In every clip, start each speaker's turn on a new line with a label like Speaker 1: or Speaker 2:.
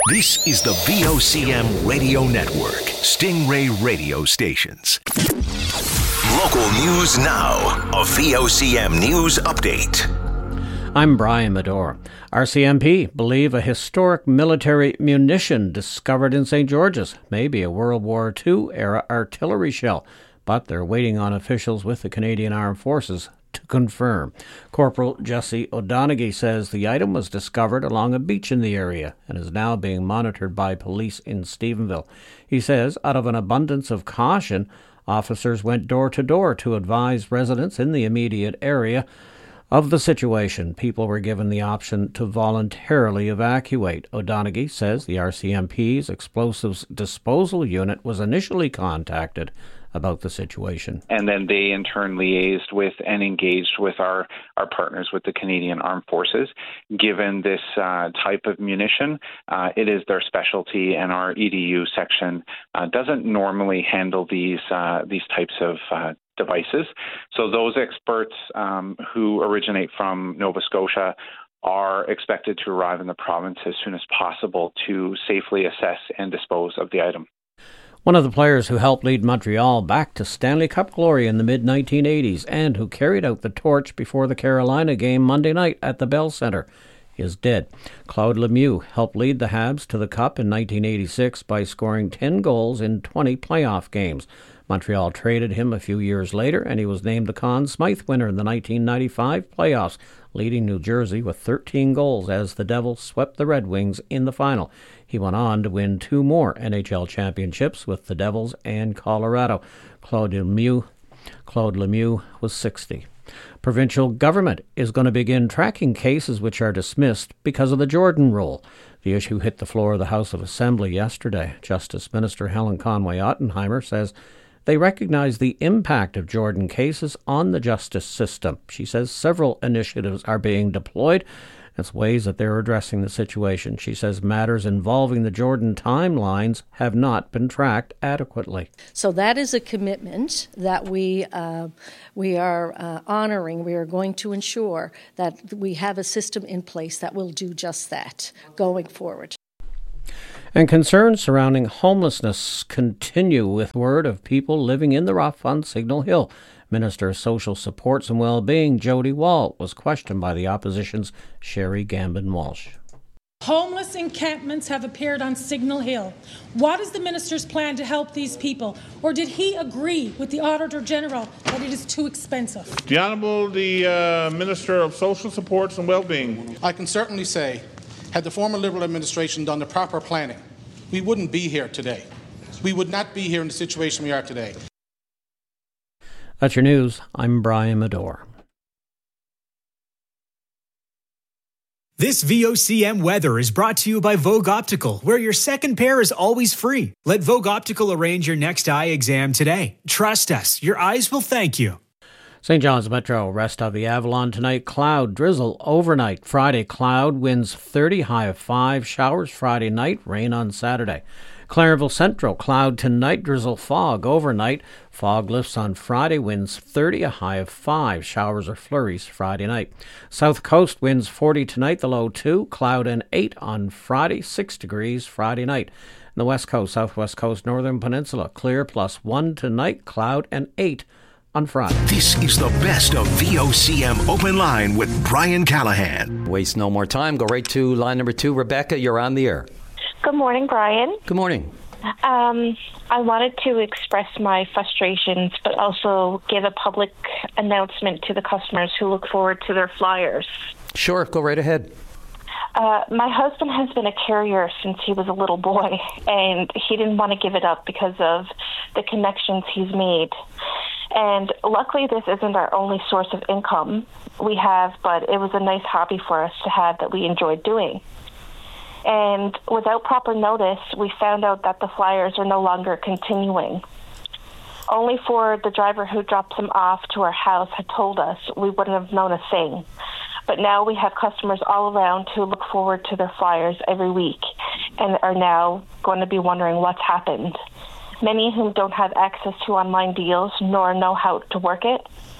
Speaker 1: This is the VOCM Radio Network, Stingray Radio Stations. Local news now, a VOCM news update.
Speaker 2: I'm Brian Medore. RCMP believe a historic military munition discovered in St. George's may be a World War II-era artillery shell, but they're waiting on officials with the Canadian Armed Forces to confirm. Corporal Jesse O'Donoghue says the item was discovered along a beach in the area and is now being monitored by police in Stephenville. He says, out of an abundance of caution, officers went door to door to advise residents in the immediate area of the situation. People were given the option to voluntarily evacuate. O'Donoghue says the RCMP's explosives disposal unit was initially contacted about the situation.
Speaker 3: And then they in turn liaised with and engaged with our partners with the Canadian Armed Forces. Given this type of munition, it is their specialty, and our EDU section doesn't normally handle these types of devices. So those experts who originate from Nova Scotia are expected to arrive in the province as soon as possible to safely assess and dispose of the item.
Speaker 2: One of the players who helped lead Montreal back to Stanley Cup glory in the mid-1980s and who carried out the torch before the Carolina game Monday night at the Bell Centre is dead. Claude Lemieux helped lead the Habs to the Cup in 1986 by scoring 10 goals in 20 playoff games. Montreal traded him a few years later, and he was named the Conn Smythe winner in the 1995 playoffs, leading New Jersey with 13 goals as the Devils swept the Red Wings in the final. He went on to win 2 more NHL championships with the Devils and Colorado. Claude Lemieux was 60. Provincial government is going to begin tracking cases which are dismissed because of the Jordan Rule. The issue hit the floor of the House of Assembly yesterday. Justice Minister Helen Conway-Ottenheimer says they recognize the impact of Jordan cases on the justice system. She says several initiatives are being deployed. That's ways that they're addressing the situation. She says matters involving the Jordan timelines have not been tracked adequately.
Speaker 4: So that is a commitment that we are honoring. We are going to ensure that we have a system in place that will do just that going forward.
Speaker 2: And concerns surrounding homelessness continue with word of people living in the rough on Signal Hill. Minister of Social Supports and Wellbeing Jody Wall was questioned by the opposition's Sherry Gambin-Walsh.
Speaker 5: Homeless encampments have appeared on Signal Hill. What is the minister's plan to help these people? Or did he agree with the Auditor General that it is too expensive?
Speaker 6: The Honourable Minister of Social Supports and Wellbeing.
Speaker 7: I can certainly say, had the former Liberal administration done the proper planning, we wouldn't be here today. We would not be here in the situation we are today.
Speaker 2: That's your news. I'm Brian Medore.
Speaker 8: This VOCM weather is brought to you by Vogue Optical, where your second pair is always free. Let Vogue Optical arrange your next eye exam today. Trust us, your eyes will thank you.
Speaker 2: St. John's Metro, rest of the Avalon tonight, cloud, drizzle overnight. Friday, cloud, winds 30, high of 5, showers Friday night, rain on Saturday. Clarenville Central, cloud tonight, drizzle, fog overnight. Fog lifts on Friday, winds 30, a high of 5, showers or flurries Friday night. South Coast, winds 40 tonight, the low 2, cloud and 8 on Friday, 6 degrees Friday night. And the West Coast, Southwest Coast, Northern Peninsula, clear +1 tonight, cloud and 8 on Friday.
Speaker 1: This is the best of VOCM Open Line with Brian Callahan.
Speaker 9: Waste no more time. Go right to line number 2. Rebecca, you're on the air.
Speaker 10: Good morning, Brian.
Speaker 9: Good morning.
Speaker 10: I wanted to express my frustrations, but also give a public announcement to the customers who look forward to their flyers.
Speaker 9: Sure, go right ahead.
Speaker 10: My husband has been a carrier since he was a little boy, and he didn't want to give it up because of the connections he's made. And luckily, this isn't our only source of income we have, but it was a nice hobby for us to have that we enjoyed doing. And without proper notice, we found out that the flyers are no longer continuing. Only for the driver who drops them off to our house had told us, we wouldn't have known a thing. But now we have customers all around who look forward to their flyers every week and are now going to be wondering what's happened. Many whom don't have access to online deals nor know how to work it.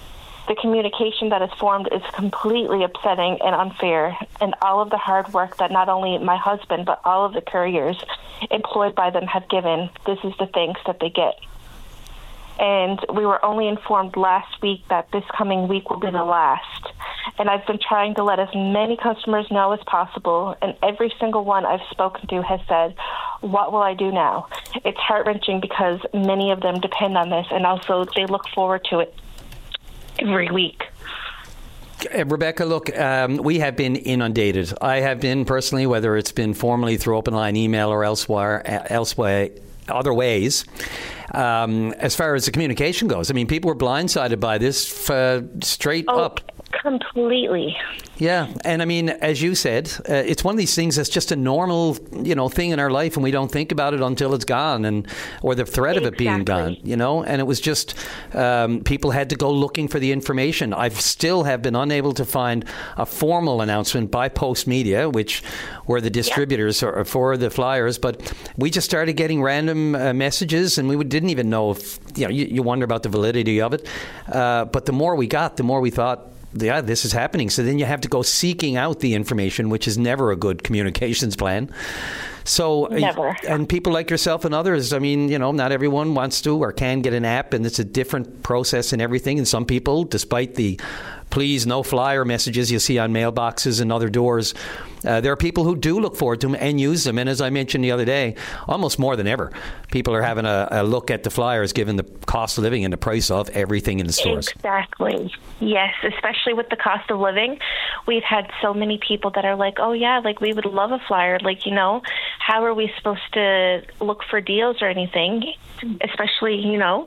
Speaker 10: The communication that is formed is completely upsetting and unfair, and all of the hard work that not only my husband but all of the couriers employed by them have given, this is the thanks that they get. And we were only informed last week that this coming week will be the last. And I've been trying to let as many customers know as possible, and every single one I've spoken to has said, what will I do now? It's heart-wrenching because many of them depend on this, and also they look forward to it every week.
Speaker 9: Rebecca, look, we have been inundated. I have been personally, whether it's been formally through open line email or elsewhere, other ways. As far as the communication goes, I mean, people were blindsided by this straight up.
Speaker 10: Completely.
Speaker 9: Yeah, and I mean, as you said, it's one of these things that's just a normal, thing in our life, and we don't think about it until it's gone, or the threat of it being gone, And it was just people had to go looking for the information. I still have been unable to find a formal announcement by Post Media, which were the distributors for the flyers, but we just started getting random messages, and we didn't even know if you wonder about the validity of it. But the more we got, the more we thought, yeah, this is happening. So then you have to go seeking out the information, which is never a good communications plan. So,
Speaker 10: never.
Speaker 9: And people like yourself and others, I mean, not everyone wants to or can get an app, and it's a different process and everything. And some people, despite the please no flyer messages you see on mailboxes and other doors, there are people who do look forward to them and use them. And as I mentioned the other day, almost more than ever, people are having a look at the flyers given the cost of living and the price of everything in the stores.
Speaker 10: Exactly. Yes, especially with the cost of living. We've had so many people that are like, oh, yeah, like we would love a flyer. Like, how are we supposed to look for deals or anything? Especially,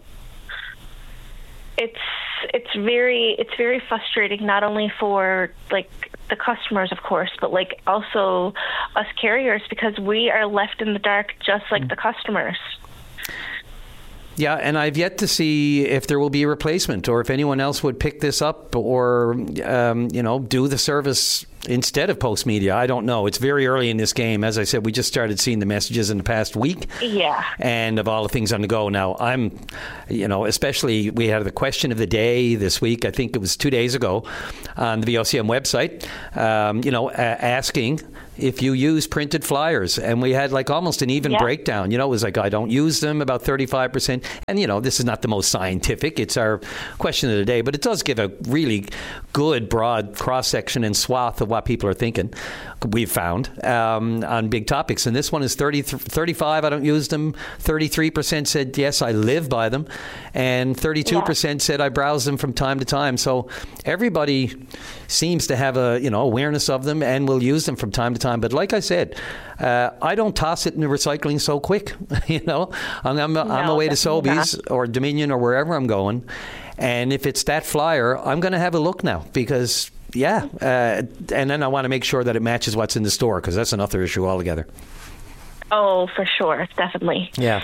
Speaker 10: it's very frustrating, not only for like the customers, of course, but like also us carriers, because we are left in the dark just like the customers.
Speaker 9: Yeah, and I've yet to see if there will be a replacement or if anyone else would pick this up or, do the service instead of Post Media. I don't know. It's very early in this game. As I said, we just started seeing the messages in the past week.
Speaker 10: Yeah.
Speaker 9: And of all the things on the go. Now, I'm, especially we had the question of the day this week. I think it was 2 days ago on the VOCM website, asking if you use printed flyers. And we had like almost an even breakdown. It was like, I don't use them, about 35%. And, this is not the most scientific. It's our question of the day. But it does give a really good, broad cross-section and swath of what people are thinking, we've found, on big topics. And this one is 35, I don't use them. 33% said, yes, I live by them. And 32% said, I browse them from time to time. So everybody seems to have a, awareness of them and will use them from time to time. But like I said, I don't toss it into recycling so quick. I'm away to Sobeys or Dominion or wherever I'm going. And if it's that flyer, I'm going to have a look now because, and then I want to make sure that it matches what's in the store because that's another issue altogether.
Speaker 10: Oh, for sure. Definitely.
Speaker 9: Yeah.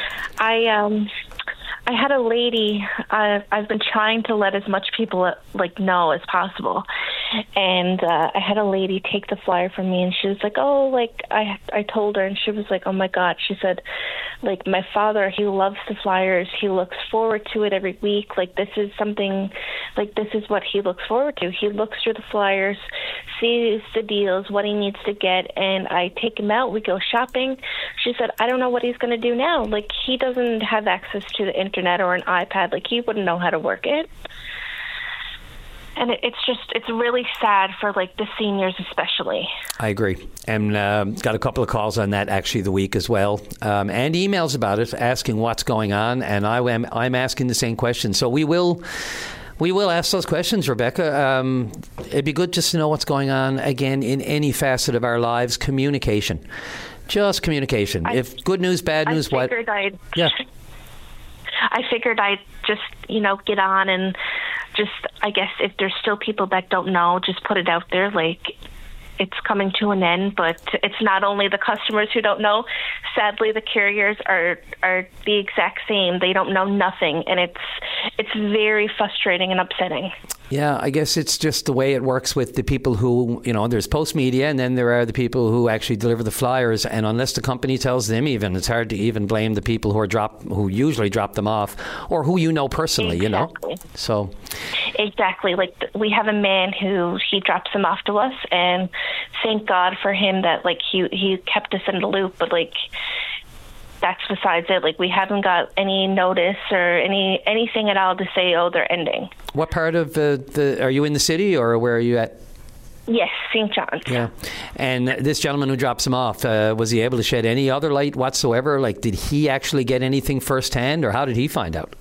Speaker 10: I had a lady, I've been trying to let as much people know as possible. And I had a lady take the flyer from me and she was like, I told her and she was like, oh my God. She said, my father, he loves the flyers. He looks forward to it every week. This is something, this is what he looks forward to. He looks through the flyers, sees the deals, what he needs to get, and I take him out. We go shopping. She said, I don't know what he's going to do now. He doesn't have access to the internet or an iPad. He wouldn't know how to work it. And it's really sad for the seniors especially. I agree.
Speaker 9: And got a couple of calls on that actually the week as well. And emails about it asking what's going on. And I'm asking the same question. So we will ask those questions, Rebecca. It'd be good just to know what's going on again in any facet of our lives. Communication. Just communication. If good news, bad news,
Speaker 10: I figured I'd just, get on and just, I guess if there's still people that don't know, just put it out there. It's coming to an end, but it's not only the customers who don't know. Sadly, the carriers are the exact same. They don't know nothing, and it's very frustrating and upsetting.
Speaker 9: Yeah, I guess it's just the way it works with the people who, there's Post Media and then there are the people who actually deliver the flyers. And unless the company tells them even, it's hard to even blame the people who usually drop them off or who personally,
Speaker 10: Exactly.
Speaker 9: So
Speaker 10: Exactly. Like, we have a man who he drops them off to us, and thank God for him that, like, he kept us in the loop. But, like, that's besides it. Like, we haven't got any notice or anything at all to say, oh, they're ending.
Speaker 9: What part of are you in the city, or where are you at?
Speaker 10: Yes, St. John's.
Speaker 9: Yeah. And this gentleman who drops him off, was he able to shed any other light whatsoever? Like, did he actually get anything firsthand, or how did he find out?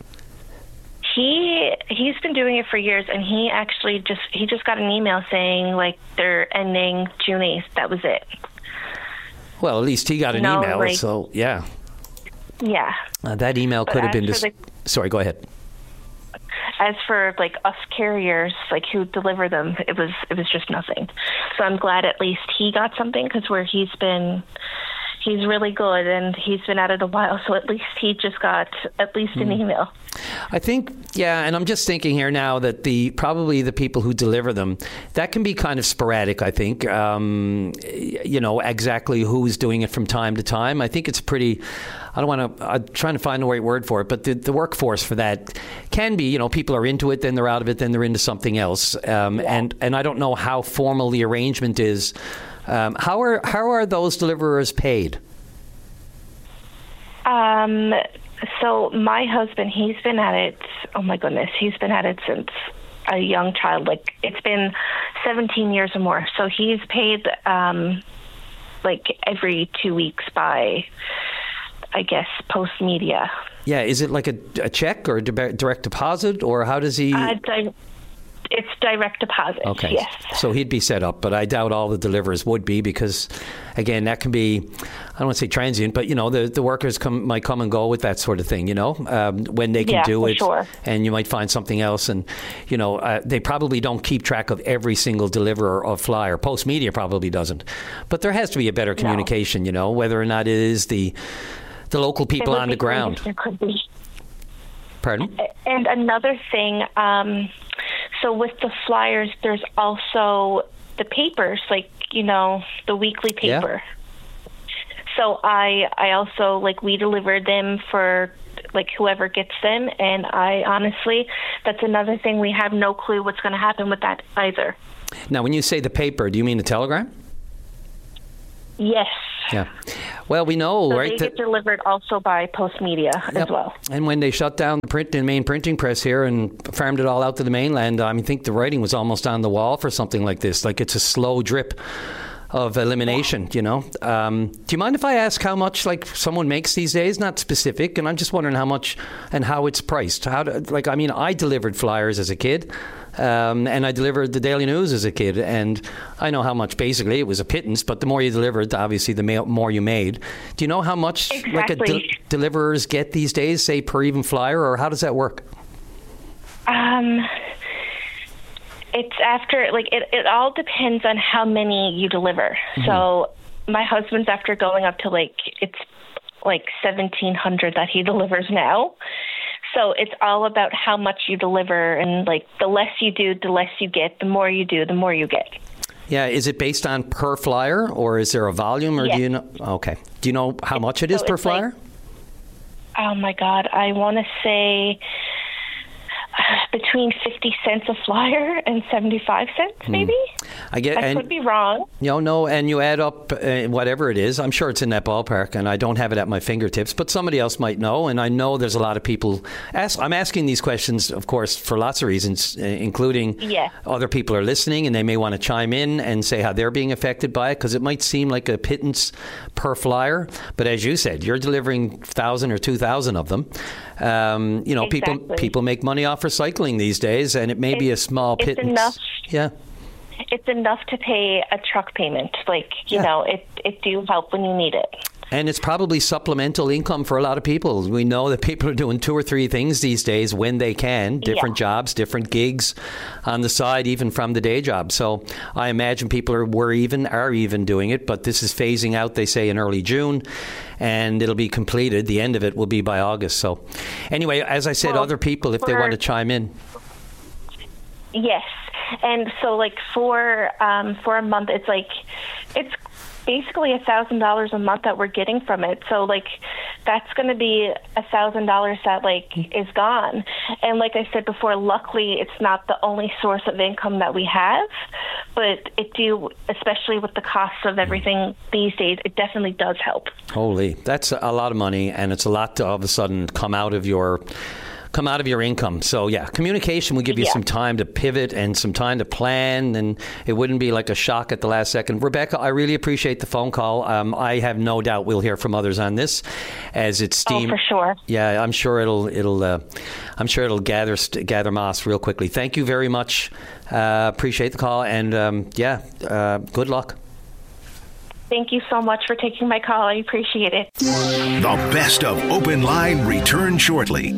Speaker 10: He's been doing it for years, and he actually just got an email saying, like, they're ending June 8th. That was it.
Speaker 9: Well, at least he got an email, like, so yeah.
Speaker 10: Yeah.
Speaker 9: That email could have been sorry, go ahead.
Speaker 10: As for, like, us carriers, like, who deliver them, it was just nothing. So I'm glad at least he got something, because where he's really good, and he's been at it a while, so at least he just got at least an email.
Speaker 9: I think, yeah, and I'm just thinking here now that probably the people who deliver them, that can be kind of sporadic, I think. Exactly who's doing it from time to time. I think it's pretty, I'm trying to find the right word for it, but the workforce for that can be, people are into it, then they're out of it, then they're into something else. And I don't know how formal the arrangement is. How are those deliverers paid?
Speaker 10: So my husband, he's been at it, oh my goodness, he's been at it since a young child. Like, it's been 17 years or more. So he's paid like every 2 weeks by, I guess, Post Media.
Speaker 9: Yeah, is it like a check or a direct deposit, or how does he...
Speaker 10: It's direct deposit.
Speaker 9: Okay.
Speaker 10: Yes.
Speaker 9: So he'd be set up, but I doubt all the deliverers would be, because, again, that can be, I don't want to say transient, but, the workers might come and go with that sort of thing, when they can do it. Sure. And you might find something else. And, they probably don't keep track of every single deliverer of flyer. Post Media probably doesn't. But there has to be a better communication, whether or not it is the local people on the ground.
Speaker 10: There could be.
Speaker 9: Pardon?
Speaker 10: And another thing, so with the flyers, there's also the papers, like, the weekly paper. Yeah. So I also, like, we delivered them for, like, whoever gets them. And I honestly, that's another thing. We have no clue what's going to happen with that either.
Speaker 9: Now, when you say the paper, do you mean the telegram?
Speaker 10: Yes.
Speaker 9: Yeah. Well, we know,
Speaker 10: so
Speaker 9: right?
Speaker 10: They get delivered also by Post Media as well. And
Speaker 9: when they shut down the main printing press here and farmed it all out to the mainland, I think the writing was almost on the wall for something like this. Like, it's a slow drip of elimination, Do you mind if I ask how much, like, someone makes these days? Not specific, and I'm just wondering how much and how it's priced. I delivered flyers as a kid. And I delivered the Daily News as a kid, and I know how much. Basically, it was a pittance, but the more you delivered, obviously, the more you made. Do you know how much deliverers get these days, say, per even flyer, or how does that work?
Speaker 10: It's after, like, it all depends on how many you deliver. Mm-hmm. So my husband's after going up to, like, it's like 1,700 that he delivers now. So it's all about how much you deliver, and, like, the less you do, the less you get. The more you do, the more you get.
Speaker 9: Yeah, is it based on per flyer, or is there a volume, or do you know? Okay, do you know how much it is per flyer?
Speaker 10: Like, oh my God, I want to say between 50 cents a flyer and 75 cents, maybe. I could be wrong.
Speaker 9: No, and you add up whatever it is. I'm sure it's in that ballpark, and I don't have it at my fingertips, but somebody else might know, and I know there's a lot of people. I'm asking these questions, of course, for lots of reasons, including other people are listening, and they may want to chime in and say how they're being affected by it, because it might seem like a pittance per flyer, but as you said, you're delivering 1,000 or 2,000 of them. Exactly. People make money off recycling these days, and it may be a small pittance.
Speaker 10: It's enough.
Speaker 9: Yeah.
Speaker 10: It's enough to pay a truck payment. Like, it do help when you need it.
Speaker 9: And it's probably supplemental income for a lot of people. We know that people are doing 2 or 3 things these days when they can, different jobs, different gigs on the side, even from the day job. So I imagine people are even doing it, but this is phasing out, they say, in early June, and it'll be completed. The end of it will be by August. So anyway, as I said, other people, if they want to chime in.
Speaker 10: Yes. And so, like, for a month, it's basically $1,000 a month that we're getting from it. So like that's going to be $1,000 that like is gone. And like I said before, luckily it's not the only source of income that we have, but it do, especially with the cost of everything these days, it definitely does help.
Speaker 9: Holy, that's a lot of money, and it's a lot to all of a sudden come out of your income. So yeah, communication will give you some time to pivot and some time to plan, and it wouldn't be like a shock at the last second. Rebecca, I really appreciate the phone call. I have no doubt we'll hear from others on this as it's steam.
Speaker 10: Oh, for sure.
Speaker 9: Yeah, I'm sure it'll gather moss real quickly. Thank you very much. Appreciate the call, and good luck.
Speaker 10: Thank you so much for taking my call. I appreciate it.
Speaker 1: The best of Open Line returns shortly.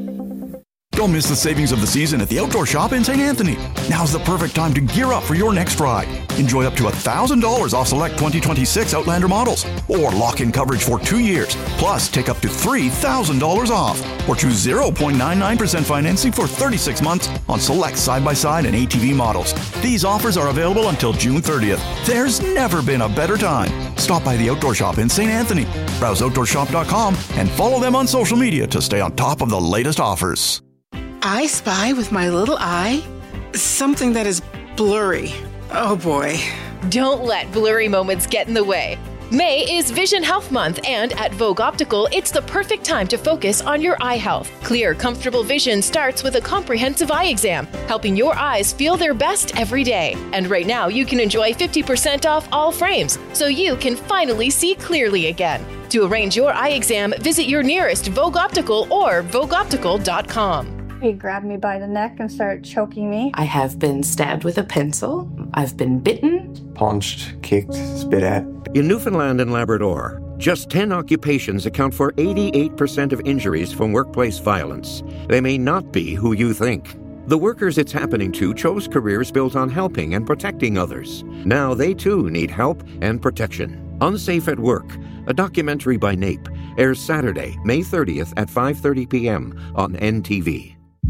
Speaker 11: Don't miss the savings of the season at the Outdoor Shop in St. Anthony. Now's the perfect time to gear up for your next ride. Enjoy up to $1,000 off select 2026 Outlander models, or lock in coverage for 2 years. Plus, take up to $3,000 off, or choose 0.99% financing for 36 months on select side-by-side and ATV models. These offers are available until June 30th. There's never been a better time. Stop by the Outdoor Shop in St. Anthony. Browse OutdoorShop.com and follow them on social media to stay on top of the latest offers.
Speaker 12: I spy with my little eye something that is blurry. Oh boy.
Speaker 13: Don't let blurry moments get in the way. May is Vision Health Month, and at Vogue Optical, it's the perfect time to focus on your eye health. Clear, comfortable vision starts with a comprehensive eye exam, helping your eyes feel their best every day. And right now, you can enjoy 50% off all frames, so you can finally see clearly again. To arrange your eye exam, visit your nearest Vogue Optical or VogueOptical.com.
Speaker 14: He grabbed me by the neck and started choking me.
Speaker 15: I have been stabbed with a pencil. I've been bitten.
Speaker 16: Punched, kicked, spit at.
Speaker 17: In Newfoundland and Labrador, just 10 occupations account for 88% of injuries from workplace violence. They may not be who you think. The workers it's happening to chose careers built on helping and protecting others. Now they too need help and protection. Unsafe at Work, a documentary by NAPE, airs Saturday, May 30th at 5:30 p.m. on NTV.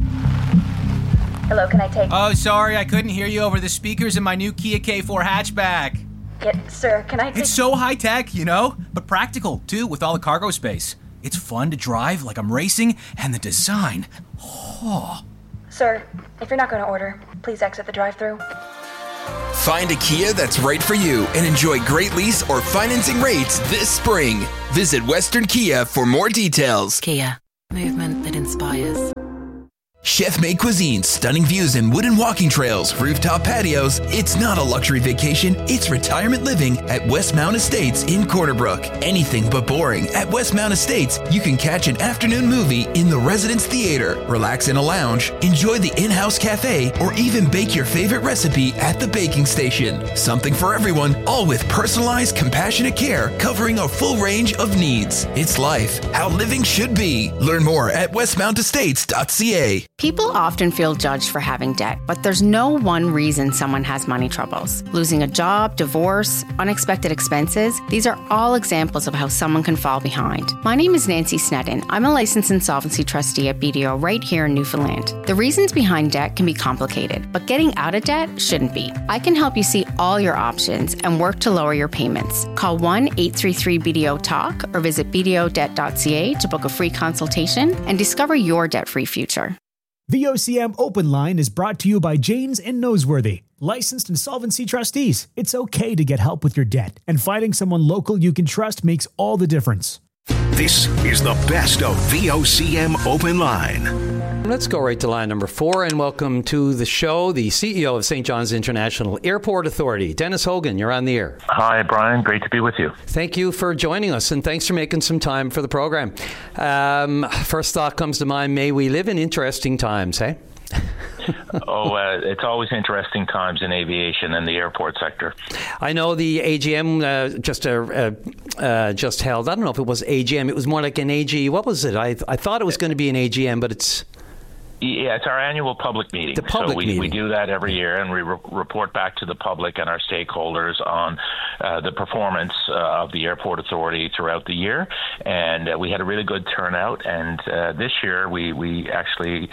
Speaker 18: Hello, can I take...
Speaker 19: Oh, sorry, I couldn't hear you over the speakers in my new Kia K4 hatchback.
Speaker 18: Sir, can I take...
Speaker 19: It's so high-tech, you know, but practical, too, with all the cargo space. It's fun to drive like I'm racing, and the design... Oh.
Speaker 18: Sir, if you're not going to order, please exit the drive-thru.
Speaker 20: Find a Kia that's right for you and enjoy great lease or financing rates this spring. Visit Western Kia for more details.
Speaker 15: Kia, movement that inspires.
Speaker 20: Chef-made cuisine, stunning views and wooden walking trails, rooftop patios. It's not a luxury vacation, it's retirement living at Westmount Estates in Corner Brook. Anything but boring. At Westmount Estates, you can catch an afternoon movie in the Residence Theater, relax in a lounge, enjoy the in-house cafe, or even bake your favorite recipe at the baking station. Something for everyone, all with personalized, compassionate care covering a full range of needs. It's life, how living should be. Learn more at westmountestates.ca.
Speaker 21: People often feel judged for having debt, but there's no one reason someone has money troubles. Losing a job, divorce, unexpected expenses, these are all examples of how someone can fall behind. My name is Nancy Sneddon. I'm a licensed insolvency trustee at BDO right here in Newfoundland. The reasons behind debt can be complicated, but getting out of debt shouldn't be. I can help you see all your options and work to lower your payments. Call 1-833-BDO-TALK or visit bdodebt.ca to book a free consultation and discover your debt-free future.
Speaker 8: VOCM Open Line is brought to you by Janes and Noseworthy, licensed insolvency trustees. It's okay to get help with your debt, and finding someone local you can trust makes all the difference.
Speaker 1: This is the best of VOCM Open Line.
Speaker 9: Let's go right to line number 4 and welcome to the show the CEO of St. John's International Airport Authority, Dennis Hogan. You're on the air.
Speaker 22: Hi, Brian. Great to be with you.
Speaker 9: Thank you for joining us, and thanks for making some time for the program. First thought comes to mind, may we live in interesting times, hey?
Speaker 22: It's always interesting times in aviation and the airport sector.
Speaker 9: I know the AGM just held. I don't know if it was AGM. It was more like an AG. What was it? I thought it was going to be an AGM, but it's...
Speaker 22: Yeah, it's our annual public meeting. We do that every year, and we report back to the public and our stakeholders on the performance of the airport authority throughout the year. And we had a really good turnout. And this year, we actually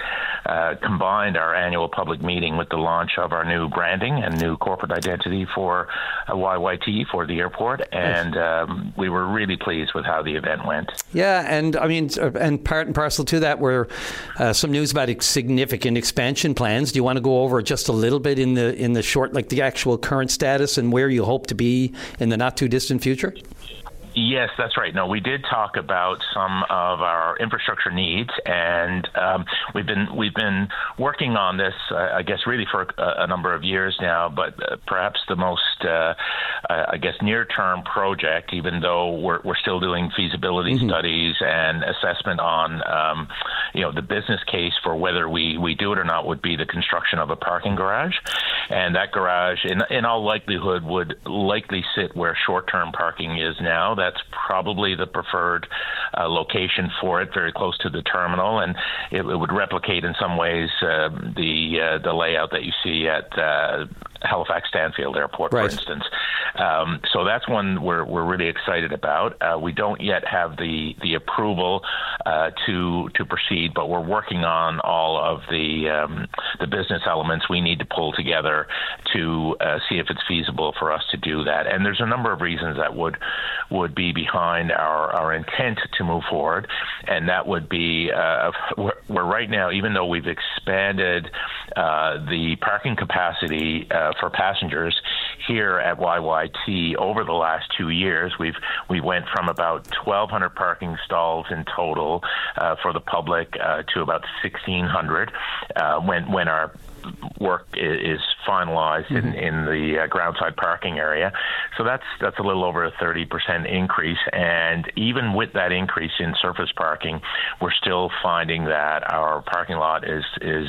Speaker 22: combined our annual public meeting with the launch of our new branding and new corporate identity for YYT for the airport, and we were really pleased with how the event went.
Speaker 9: Yeah, and I mean, and part and parcel to that were some news about significant expansion plans. Do you want to go over just a little bit in the short, like the actual current status and where you hope to be in the not too distant future?
Speaker 22: Yes, that's right. No, we did talk about some of our infrastructure needs, and we've been working on this, I guess, really for a number of years now. But perhaps the most, I guess, near-term project, even though we're still doing feasibility studies and assessment on, the business case for whether we do it or not, would be the construction of a parking garage, and that garage, in all likelihood, would likely sit where short-term parking is now. That's probably the preferred location for it, very close to the terminal, and it would replicate in some ways the layout that you see at Halifax Stanfield Airport, for instance. So that's one we're really excited about. We don't yet have the approval to proceed, but we're working on all of the business elements we need to pull together to see if it's feasible for us to do that. And there's a number of reasons that would be behind our intent to move forward, and that would be we're right now, even though we've expanded the parking capacity for passengers here at YYT over the last 2 years, we went from about 1,200 parking stalls in total for the public to about 1,600 when our work is finalized in the groundside parking area. So that's a little over a 30% increase. And even with that increase in surface parking, we're still finding that our parking lot is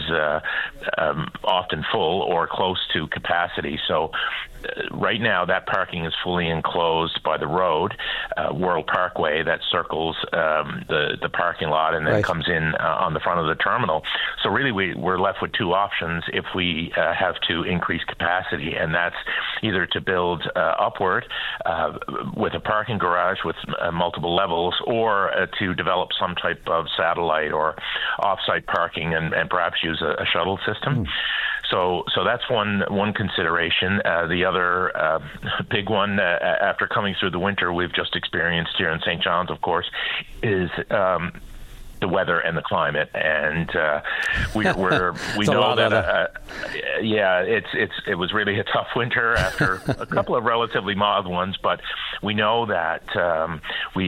Speaker 22: often full or close to capacity. So right now, that parking is fully enclosed by the road, World Parkway, that circles the parking lot and then comes in on the front of the terminal. So really, we're left with two options if we have to increase capacity, and that's either to build upward with a parking garage with multiple levels, or to develop some type of satellite or off-site parking and perhaps use a shuttle system. So that's one consideration. The other big one, after coming through the winter we've just experienced here in St. John's, of course, is the weather and the climate, and we know that it was really a tough winter after a couple of relatively mild ones, but we know that we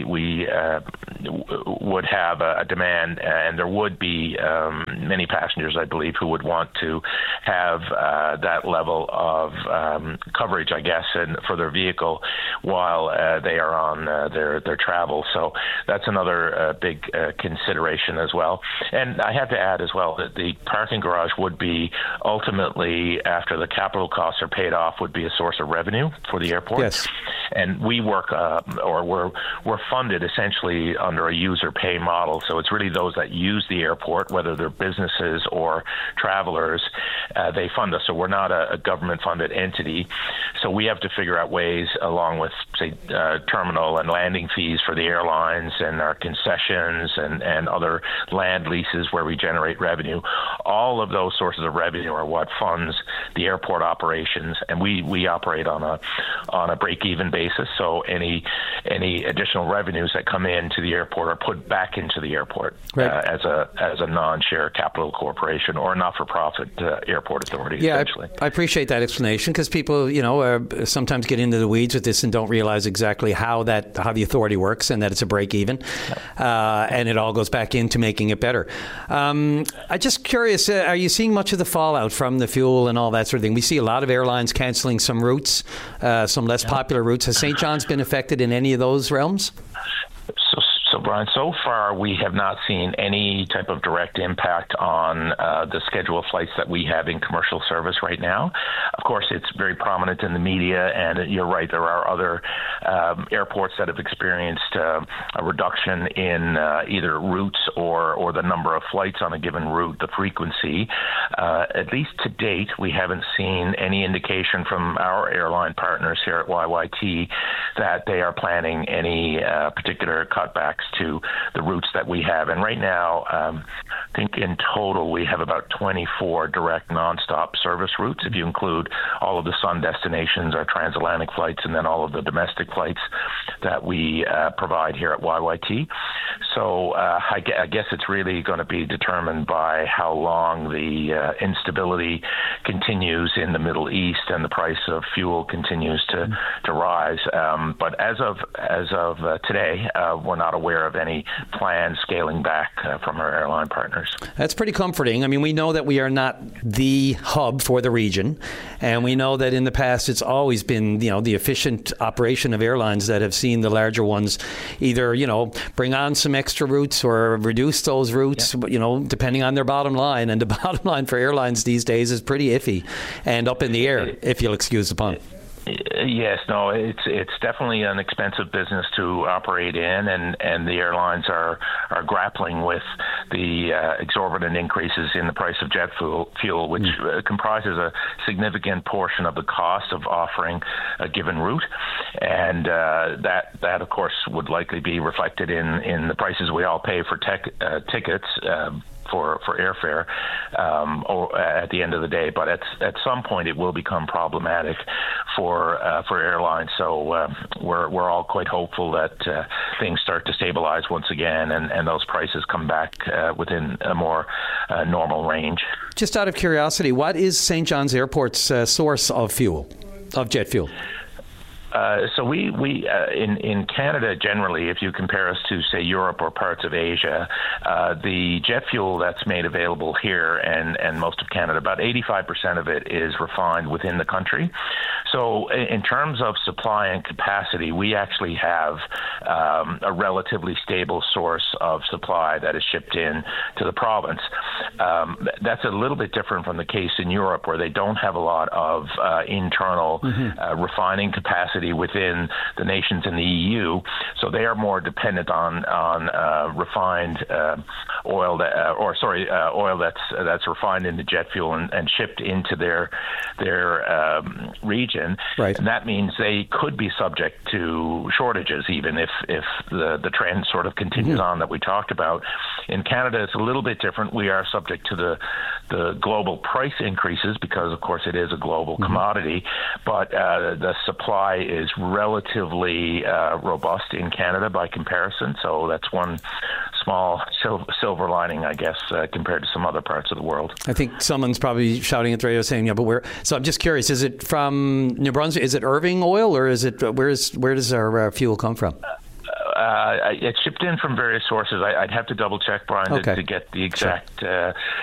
Speaker 22: would have a demand, and there would be many passengers, I believe, who would want to have that level of coverage, I guess, and for their vehicle while they are on their travel. So that's another big consideration as well. And I have to add as well that the parking garage would be ultimately, after the capital costs are paid off, would be a source of revenue for the airport. Yes. And we work, or we're funded essentially under a user pay model. So it's really those that use the airport, whether they're businesses or travelers, they fund us. So we're not a government-funded entity. So we have to figure out ways, along with, say, terminal and landing fees for the airlines and our concessions and other land leases where we generate revenue. All of those sources of revenue are what funds the airport operations, and we operate on a break-even basis. So any additional revenues that come into the airport are put back into the airport as a non-share capital corporation or not-for-profit airport authority.
Speaker 9: Yeah,
Speaker 22: essentially.
Speaker 9: I appreciate that explanation, because people, sometimes get into the weeds with this and don't realize exactly how the authority works, and that it's a break-even, and it all goes back into making it better. I'm just curious, are you seeing much of the fallout from the fuel and all that sort of thing? We see a lot of airlines cancelling some routes, some less popular routes. Has St. John's been affected in any of those realms?
Speaker 22: So, Brian, so far we have not seen any type of direct impact on the scheduled flights that we have in commercial service right now. Of course, it's very prominent in the media, and you're right, there are other airports that have experienced a reduction in either routes or the number of flights on a given route, the frequency. At least to date, we haven't seen any indication from our airline partners here at YYT that they are planning any particular cutbacks to the routes that we have. And right now, I think in total we have about 24 direct nonstop service routes, if you include all of the sun destinations, our transatlantic flights, and then all of the domestic flights that we provide here at YYT. So I guess it's really going to be determined by how long the instability continues in the Middle East and the price of fuel continues to rise. But as of today, we're not aware of any planned scaling back from our airline partners.
Speaker 9: That's pretty comforting. I mean, we know that we are not the hub for the region, and we know that in the past it's always been, the efficient operation of airlines that have seen the larger ones either, bring on some extra routes or reduce those routes, depending on their bottom line. And the bottom line for airlines these days is pretty iffy and up in the air, if you'll excuse the pun.
Speaker 22: Yes, no, it's definitely an expensive business to operate in, and the airlines are grappling with the exorbitant increases in the price of jet fuel, which comprises a significant portion of the cost of offering a given route, and that of course would likely be reflected in the prices we all pay for tickets. For airfare or at the end of the day, but at some point it will become problematic for airlines. So we're all quite hopeful that things start to stabilize once again, and those prices come back within a more normal range.
Speaker 9: Just out of curiosity, what is St. John's Airport's source of jet fuel?
Speaker 22: So we in Canada generally, if you compare us to say Europe or parts of Asia, the jet fuel that's made available here and most of Canada, about 85% of it is refined within the country. So in terms of supply and capacity, we actually have a relatively stable source of supply that is shipped in to the province. That's a little bit different from the case in Europe, where they don't have a lot of internal refining capacity within the nations in the EU, so they are more dependent on refined oil that's refined into jet fuel and shipped into their region.
Speaker 9: Right.
Speaker 22: And that means they could be subject to shortages, even if the trend sort of continues on that we talked about. In Canada, it's a little bit different. We are subject to the global price increases because, of course, it is a global commodity, but the supply is relatively robust in Canada by comparison. So that's one small silver lining, I guess, compared to some other parts of the world.
Speaker 9: I think someone's probably shouting at the radio saying, so I'm just curious, is it from New Brunswick? Is it Irving Oil, or is it, where does our fuel come from?
Speaker 22: It's shipped in from various sources. I'd have to double check, Brian, to get the exact